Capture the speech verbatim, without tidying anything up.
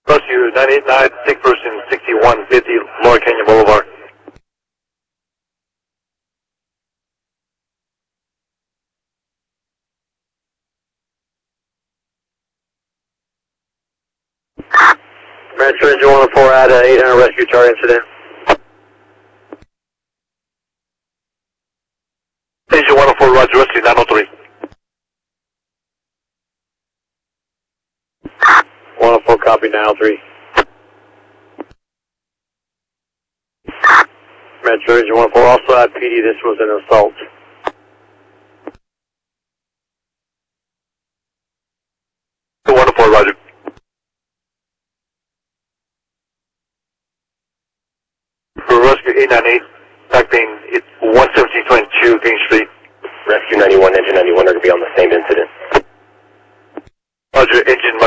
Rescue nine eight nine, sick person sixty-one fifty, Lower Canyon Boulevard. Metro Engine one oh four at uh, eight hundred rescue chart incident. Engine one oh four, Roger, rescue nine oh three. one oh four, copy, nine oh three. Metro Engine one oh four, also at P D, this was an assault. one oh four, Roger. For rescue eight nine eight, typing one seventeen twenty-two King Street. Rescue ninety-one, engine ninety-one are going to be on the same incident. Roger, engine